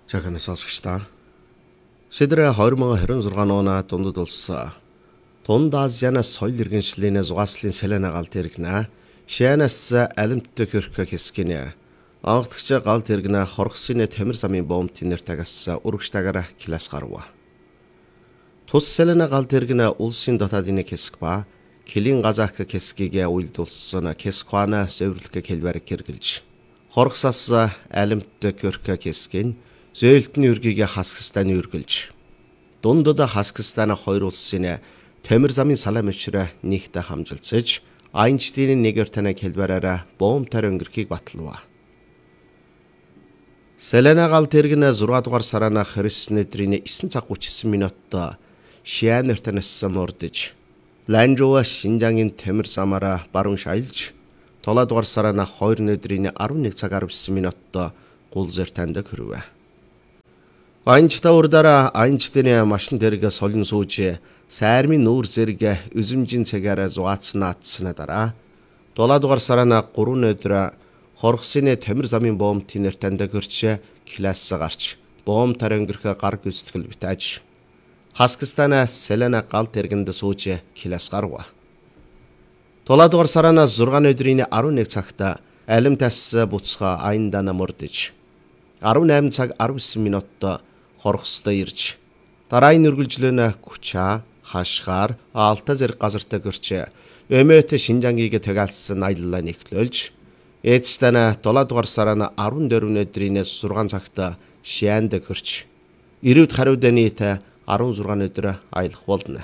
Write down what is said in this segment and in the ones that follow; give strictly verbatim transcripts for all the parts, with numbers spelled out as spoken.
Жаханы сонсогчдаа. Шийдвэр хоёр мың двадцать шесть оноо дундад улс Дунд Азианаас соёл иргэншлийн зугааслын Селена галт иргэнэ. Шианаас алимттэй хөрхө хэсгинэ. Анхдагч галт иргэнэ хорхсын тамир замын бомбын нэр тагаас үргштагаараа класс гарва. Тус Селена галт иргэнэ улсын дотоодын хэсэг ба Килин газах хэсгийг үйлдүүлсэн Кесквана зөвөрлөх хэлбэр хэрэгжилж. Хорхсаас алимттэй хөрхө хэсгийн зөөлтний үргийг Хасхстан үргэлж. Дундад Хасхстан хоёр улсын тамир замын салам өчрө нэгтэ хамжилцаж, Айнштейн нэгэр таныг хэлбэрээр бомбтар өнгөрхийг баталва. Селена галт иргэнэ зургаан дугаар сарана Христос өдрийн нine цаг thirty nine минутад Шиан нэртэнэс мордж, Ланжуа Шинжангийн тамир замаараа баруун шаялж, долоо дугаар сарана two өдрийн eleven цаг twelve минутад гулзэр танд хүрвэ. Айнчта урдара Айнштейн машин дээргээ солин сууж сайрмын нүүр зэрэг үзэмжийн цагаараа зугаацсан атсна дараа долоо дугаар сарана three өдөр хорхсын тамир замын бомбын нэр танд гэрч класс гарч бомб тарангэрх гар гүйцэтгэл битэж Хасхстанаас Селена галт иргэнд сууж класс гарва. долоо дугаар сарана six өдрийн eleven цагта алимтас буцха Айндана мордж eighteen цаг nineteen минутад хорхостой ирж дараагийн үргэлжлэн Куча, Хашгаар, Алта зэрэг газартай гэрч Өмөт Шинжангийг тагаалцсан аяллаа нэхлүүлж Эцэстэн долоо дугаар сарана fourteen өдрийн six цагта Шианд гэрч Ирүүд хариуд нийт sixteen өдөр аялах болно.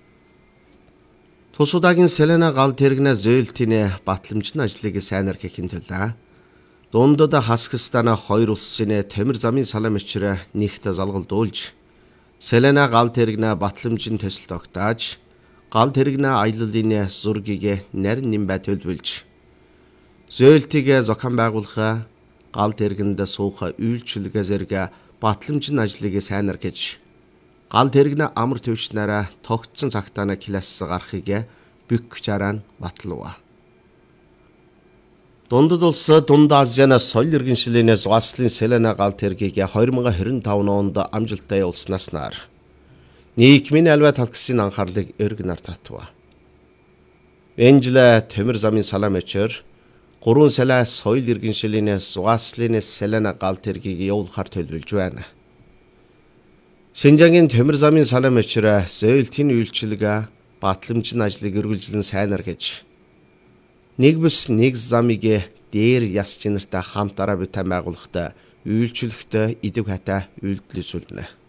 Тус удаагийн Селена галт иргэнэ зөөлтийн батламжны ажлыг сайнаар хийхин төлөө Дундад Хасхстан хоёр улсын тамир замын салам өчрө нэгтэ залгалдуулж Селена галт иргэнэ батламжийн төсөл тогтоож галт иргэнэ аяллалын зургийг нарийн нэмбай төлөвлөж зөөлтийг зохион байгуулах галт иргэнд суух үйлчлэгээ зэрэг батламжийн ажлыг сайнаар хийж галт иргэнэ амар төвчнараа тогтсон цагтаа класс гарахыг бүх жараа батлав. Дундад улс Дунд Азианаас соёл иргэншлийн зугааслын Селена галт иргийг twenty twenty-five онд амжилттай явуулснаас нар нийгмийн альва талхсын анхаарлыг эрг нар татва. Энжлэ тамир замын салам өчөр three сала соёл иргэншлийн зугааслын Селена галт иргийг явуулахар төлөвлөж байна. Шинжангийн тамир замын салам өчрө зөөлтийн үйлчлэгээ батламжийн ажлыг үргэлжлэн сайнаар хийж нэг бүс нэг замыг дээр яс чинартай хамтараа битэн байгуулахад үйлчлэхдээ идэв хата үйлдэл үзүүлнэ.